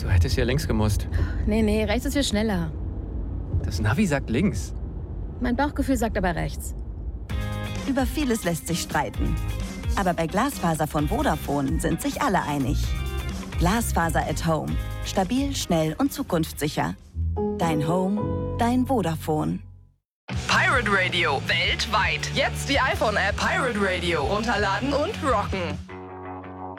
Du hättest hier links gemusst. Nee, rechts ist viel schneller. Das Navi sagt links. Mein Bauchgefühl sagt aber rechts. Über vieles lässt sich streiten. Aber bei Glasfaser von Vodafone sind sich alle einig. Glasfaser at Home. Stabil, schnell und zukunftssicher. Dein Home, dein Vodafone. Pirate Radio weltweit. Jetzt die iPhone-App Pirate Radio runterladen und rocken.